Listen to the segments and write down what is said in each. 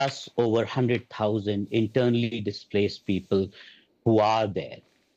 plus over 100,000 internally displaced people who are there.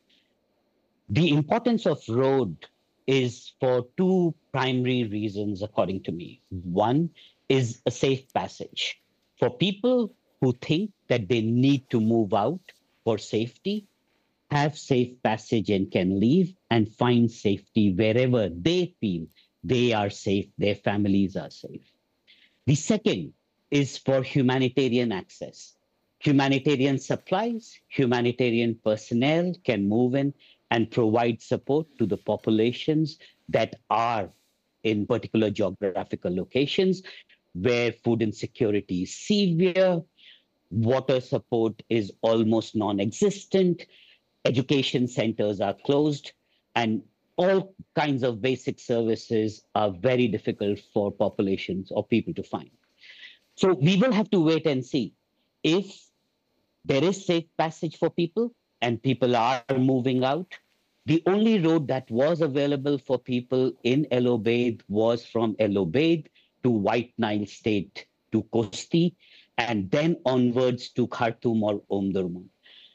The importance of road is for two primary reasons, according to me. One is a safe passage. For people who think that they need to move out for safety, have safe passage and can leave and find safety wherever they feel they are safe, their families are safe. The second is for humanitarian access. Humanitarian supplies, humanitarian personnel can move in and provide support to the populations that are in particular geographical locations where food insecurity is severe, water support is almost non-existent, education centers are closed, and all kinds of basic services are very difficult for populations or people to find. So we will have to wait and see if there is safe passage for people and people are moving out. The only road that was available for people in El Obeid was from El Obeid to White Nile State to Kosti and then onwards to Khartoum or Omdurman.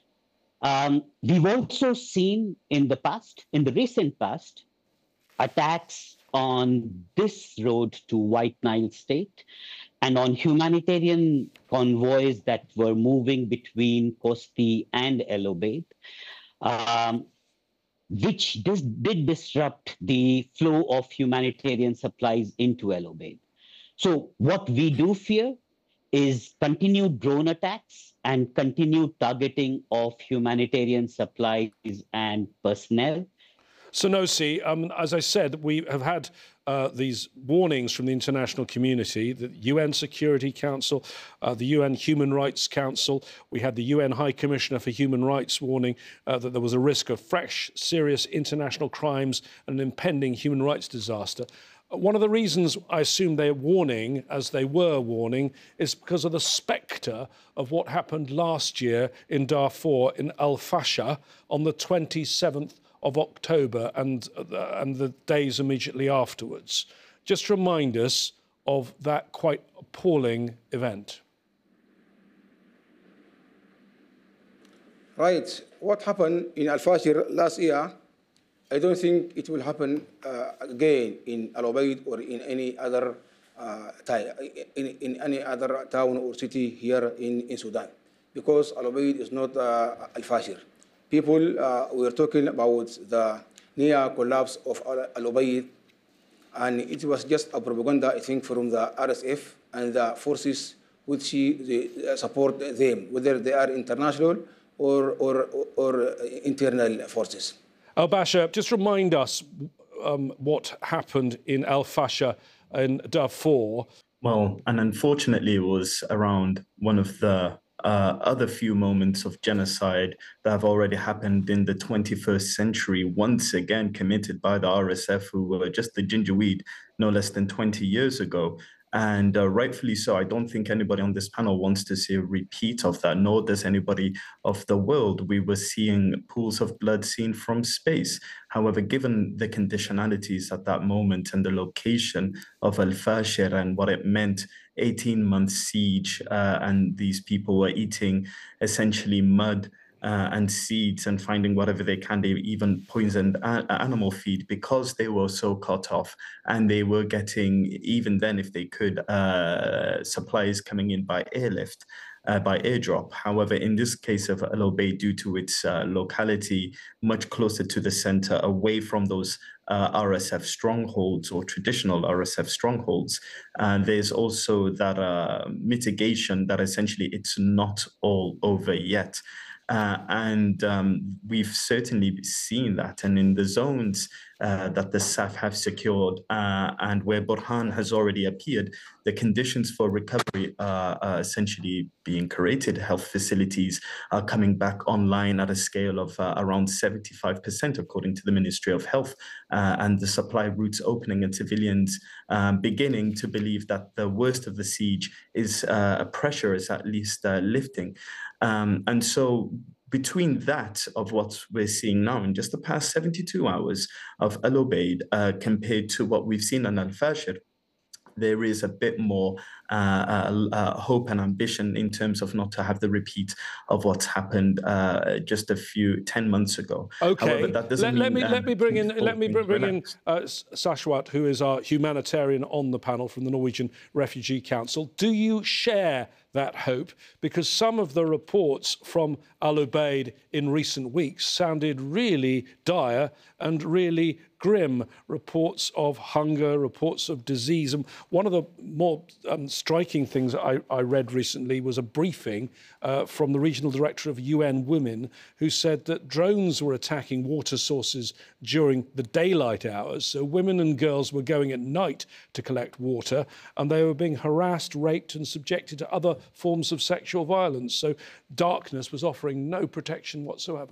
We've also seen in the recent past, attacks on this road to White Nile State and on humanitarian convoys that were moving between Kosti and El Obeid, um, which did disrupt the flow of humanitarian supplies into El Obeid. So what we do fear is continued drone attacks and continued targeting of humanitarian supplies and personnel. Sanusi, as I said, we have had these warnings from the international community, the UN Security Council, the UN Human Rights Council. We had the UN High Commissioner for Human Rights warning that there was a risk of fresh, serious international crimes and an impending human rights disaster. One of the reasons I assume they're warning, as they were warning, is because of the spectre of what happened last year in Darfur, in Al Fasher, on the 27th of October and the days immediately afterwards. Just remind us of that quite appalling event. Right. What happened in Al Fasher last year, I don't think it will happen again in Al Obeid or in any other in any other town or city here in Sudan, because Al Obeid is not Al Fasher. People were talking about the near collapse of Al Obeid, and it was just a propaganda, I think, from the RSF and the forces which support them, whether they are international or internal forces. Al-Bashir, just remind us what happened in Al Fasher in Darfur. Well, and unfortunately, it was around one of the other few moments of genocide that have already happened in the 21st century, once again committed by the RSF, who were just the Janjaweed no less than 20 years ago. And rightfully so. I don't think anybody on this panel wants to see a repeat of that, nor does anybody of the world. We were seeing pools of blood seen from space. However, given the conditionalities at that moment and the location of Al Fasher and what it meant, 18-month siege, and these people were eating essentially mud and seeds and finding whatever they can. They even poisoned animal feed because they were so cut off, and they were getting, even then if they could, supplies coming in by airlift, by airdrop. However, in this case of Al Obeid, due to its locality much closer to the center, away from those RSF strongholds or traditional RSF strongholds, there's also that mitigation that essentially it's not all over yet. And we've certainly seen that. And in the zones that the SAF have secured and where Burhan has already appeared, the conditions for recovery are essentially being created. Health facilities are coming back online at a scale of around 75%, according to the Ministry of Health, and the supply routes opening, and civilians beginning to believe that the worst of the siege is pressure is at least lifting. And so between that of what we're seeing now in just the past 72 hours of Al Obeid compared to what we've seen in Al Fasher, there is a bit more hope and ambition in terms of not to have the repeat of what's happened just 10 months ago. Okay. However, that doesn't let mean me bring in relaxed. Shashwat, who is our humanitarian on the panel from the Norwegian Refugee Council. Do you share that hope? Because some of the reports from Al Ubaid in recent weeks sounded really dire and really grim. Reports of hunger, reports of disease. And one of the more striking things I read recently was a briefing from the regional director of UN Women, who said that drones were attacking water sources during the daylight hours. So women and girls were going at night to collect water, and they were being harassed, raped, and subjected to other forms of sexual violence. So darkness was offering no protection whatsoever.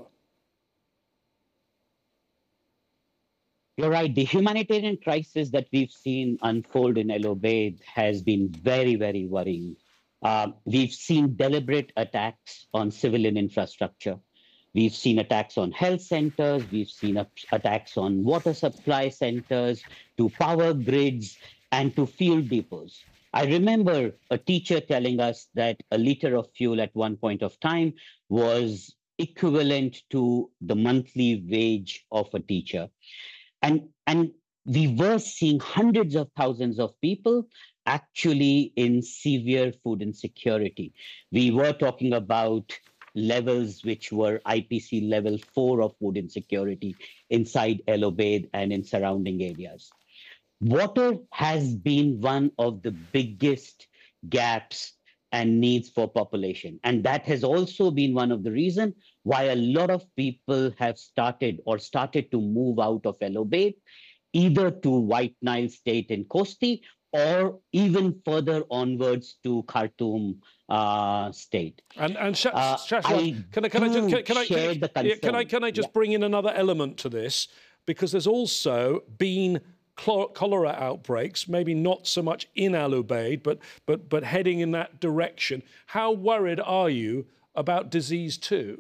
You're right. The humanitarian crisis that we've seen unfold in El Obeid has been very, very worrying. We've seen deliberate attacks on civilian infrastructure. We've seen attacks on health centers. We've seen attacks on water supply centers, to power grids, and to fuel depots. I remember a teacher telling us that a liter of fuel at one point of time was equivalent to the monthly wage of a teacher. And we were seeing hundreds of thousands of people actually in severe food insecurity. We were talking about levels which were IPC level 4 of food insecurity inside El Obeid and in surrounding areas. Water has been one of the biggest gaps and needs for population. And that has also been one of the reasons why a lot of people have started to move out of El Obeid, either to White Nile State in Kosti or even further onwards to Khartoum State. And Shashwat, can I just bring in another element to this? Because there's also been cholera outbreaks, maybe not so much in Al Ubaid, but heading in that direction. How worried are you about disease too?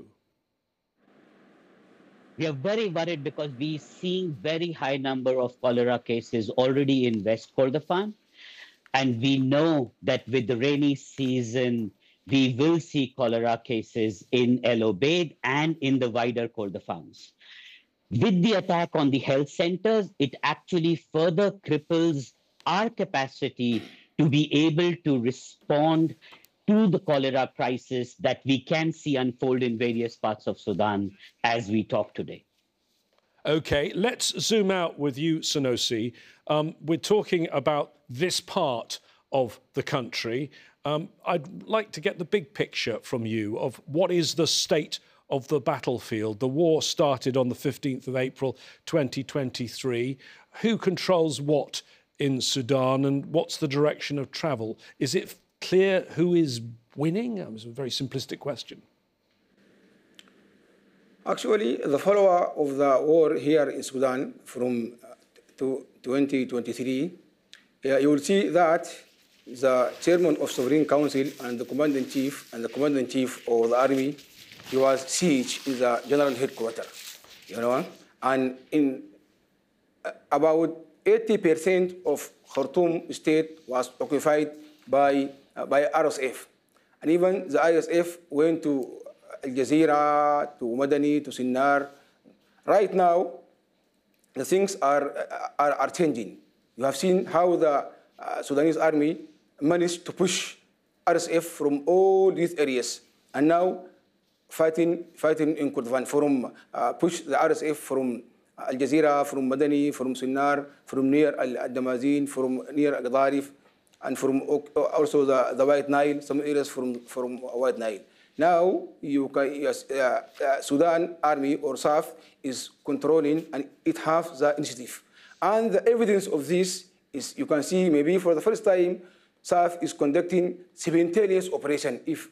We are very worried because we're seeing very high number of cholera cases already in West Kordofan. And we know that with the rainy season, we will see cholera cases in El Obeid and in the wider Kordofans. With the attack on the health centers, it actually further cripples our capacity to be able to respond to the cholera crisis that we can see unfold in various parts of Sudan as we talk today. OK, let's zoom out with you, Sanusi. We're talking about this part of the country. I'd like to get the big picture from you of what is the state of the battlefield. The war started on the 15th of April 2023. Who controls what in Sudan, and what's the direction of travel? Is it clear who is winning? It's a very simplistic question. Actually, the follower of the war here in Sudan from 2023, you will see that the chairman of Sovereign Council and the commander-in-chief of the army, he was siege in the general headquarters, and in about 80% of Khartoum state was occupied by RSF. And even the ISF went to Al Jazeera, to Madani, to Sinnar. Right now, the things are changing. You have seen how the Sudanese army managed to push RSF from all these areas, and now fighting in Kordofan, from push the RSF from Al Jazeera, from Madani, from Sinnar, from near Al Damazin, from near Al Ghadarif, and from also the White Nile, some areas from White Nile. Now, Sudan Army or SAF is controlling, and it has the initiative. And the evidence of this is, you can see maybe for the first time, SAF is conducting simultaneous operation, if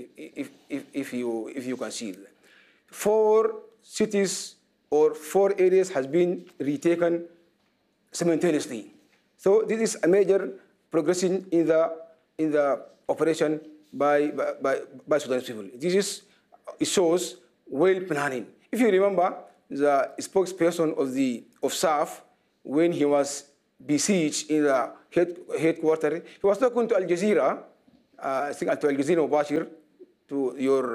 you can see. 4 cities or 4 areas has been retaken simultaneously. So this is a major progression in the operation by Sudanese people. It shows well planning. If you remember, the spokesperson of SAF, when he was besieged in the headquarters. He was talking to Al Jazeera, I think to Al Jazeera Mubashir, to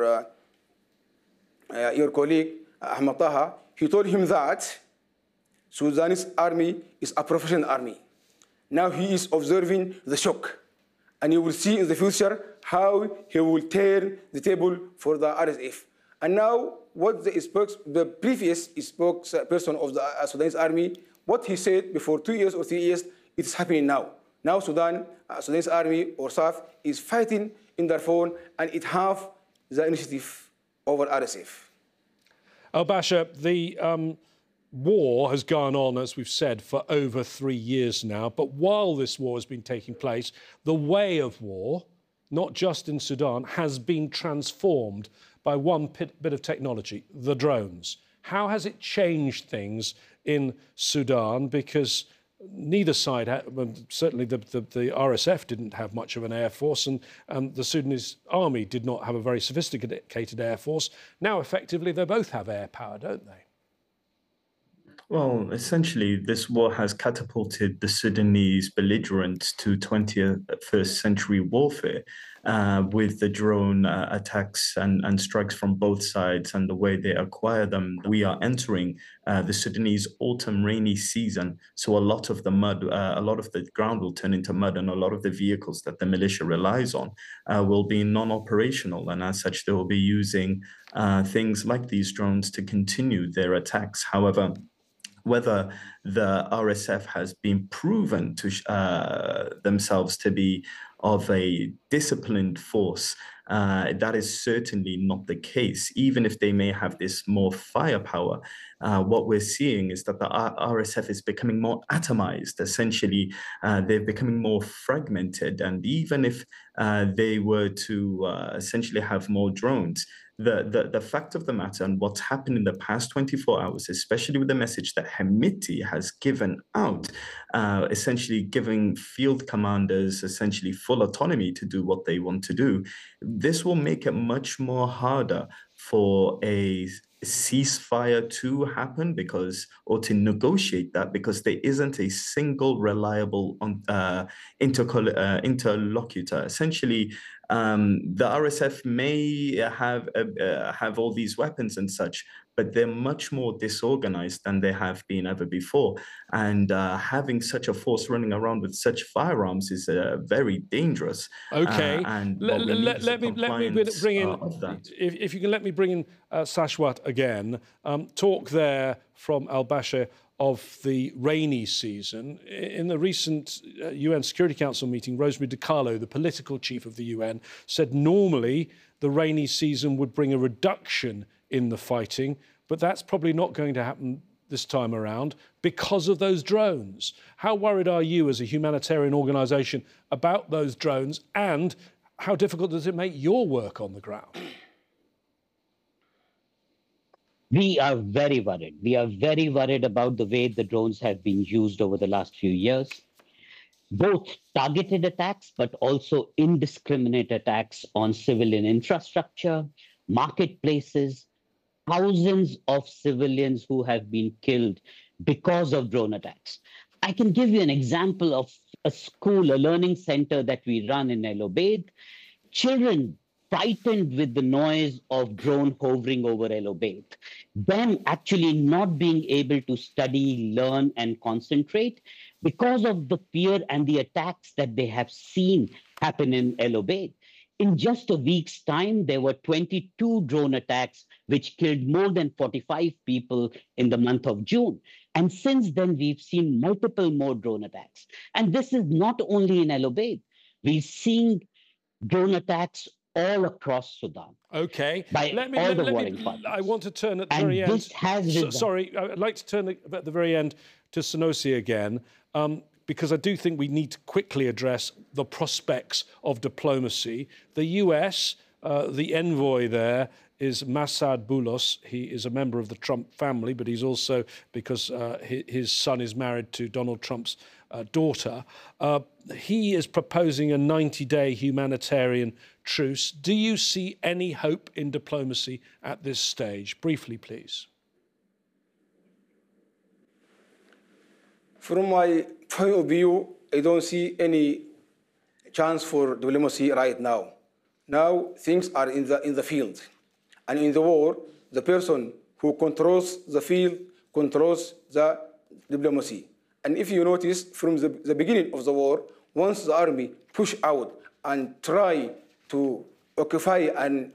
your colleague Ahmed Taha. He told him that Sudanese army is a professional army. Now he is observing the shock, and you will see in the future how he will turn the table for the RSF. And now, what the previous spokesperson of the Sudanese army, what he said before 2 years or 3 years, it is happening now. Now Sudanese army or SAF is fighting in Darfur, and it have the initiative over RSF. Al-Bashir, the war has gone on, as we've said, for over 3 years now. But while this war has been taking place, the way of war, not just in Sudan, has been transformed by one bit of technology, the drones. How has it changed things in Sudan? Because neither side, certainly the RSF didn't have much of an air force, and the Sudanese army did not have a very sophisticated air force. Now, effectively, they both have air power, don't they? Well, essentially, this war has catapulted the Sudanese belligerents to 21st century warfare with the drone attacks and strikes from both sides and the way they acquire them. We are entering the Sudanese autumn rainy season. So a lot of the mud, a lot of the ground will turn into mud, and a lot of the vehicles that the militia relies on will be non-operational. And as such, they will be using things like these drones to continue their attacks. However, whether the RSF has been proven to themselves to be of a disciplined force, that is certainly not the case. Even if they may have this more firepower, what we're seeing is that the RSF is becoming more atomized. Essentially, they're becoming more fragmented. And even if they were to essentially have more drones, the fact of the matter and what's happened in the past 24 hours, especially with the message that Hemeti has given out, essentially giving field commanders essentially full autonomy to do what they want to do, this will make it much more harder for a ceasefire to happen or to negotiate that, because there isn't a single reliable interlocutor. Essentially, the RSF may have all these weapons and such, but they're much more disorganized than they have been ever before. And having such a force running around with such firearms is very dangerous. Okay, And let me bring in, if you can let me bring in Shashwat again, talk there from Al-Bashir of the rainy season. In the recent UN Security Council meeting, Rosemary DiCarlo, the political chief of the UN, said normally the rainy season would bring a reduction in the fighting, but that's probably not going to happen this time around because of those drones. How worried are you as a humanitarian organisation about those drones, and how difficult does it make your work on the ground? We are very worried. We are very worried about the way the drones have been used over the last few years. Both targeted attacks, but also indiscriminate attacks on civilian infrastructure, marketplaces, thousands of civilians who have been killed because of drone attacks. I can give you an example of a school, a learning center that we run in El Obeid. Children frightened with the noise of drone hovering over El Obeid, them actually not being able to study, learn, and concentrate because of the fear and the attacks that they have seen happen in El Obeid. In just a week's time, there were 22 drone attacks, which killed more than 45 people in the month of June. And since then, we've seen multiple more drone attacks. And this is not only in El Obeid. We're seeing drone attacks all across Sudan. Okay. I want to turn at the and very end. This has sorry, I'd like to turn at the very end to Sanusi again, because I do think we need to quickly address the prospects of diplomacy. The US, the envoy there is Massad Boulos. He is a member of the Trump family, but he's also, because his son is married to Donald Trump's daughter, he is proposing a 90-day humanitarian truce. Do you see any hope in diplomacy at this stage? Briefly, please. From my point of view, I don't see any chance for diplomacy right now. Now things are in the field. And in the war, the person who controls the field controls the diplomacy. And if you notice, from the beginning of the war, once the army push out and try to occupy and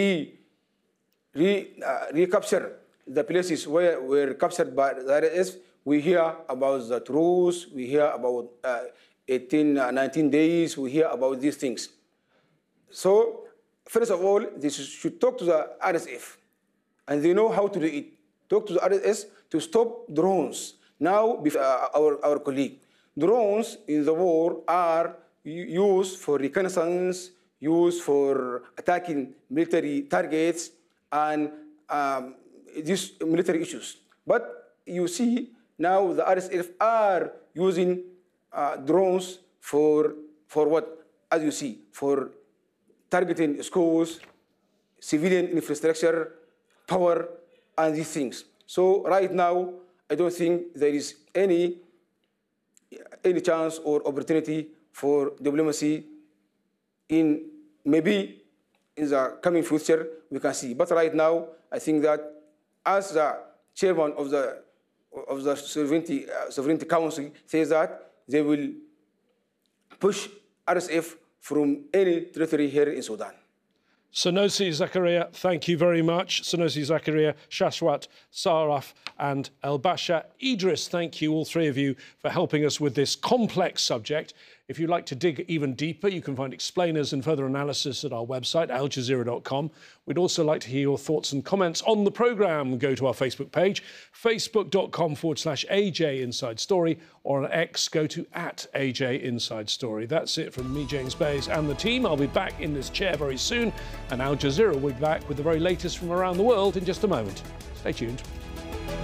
recapture the places where were captured by the RSF, we hear about the truce, we hear about 19 days, we hear about these things. So, first of all, they should talk to the RSF, and they know how to do it. Talk to the RSF to stop drones. Now, our colleague, drones in the war are used for reconnaissance, used for attacking military targets, and these military issues. But you see, now the RSF are using drones for what? As you see, for targeting schools, civilian infrastructure, power, and these things. So right now, I don't think there is any chance or opportunity for diplomacy in maybe in the coming future we can see. But right now, I think that as the chairman of the Sovereignty Council says that they will push RSF from any territory here in Sudan. Sanusi Zakaria, thank you very much. Sanusi Zakaria, Shashwat Saraf and El-Basha Idris, thank you, all three of you, for helping us with this complex subject. If you'd like to dig even deeper, you can find explainers and further analysis at our website, aljazeera.com. We'd also like to hear your thoughts and comments on the programme. Go to our Facebook page, facebook.com/AJ Inside Story, or on X, go to @AJ Inside Story. That's it from me, James Bays, and the team. I'll be back in this chair very soon, and Al Jazeera will be back with the very latest from around the world in just a moment. Stay tuned.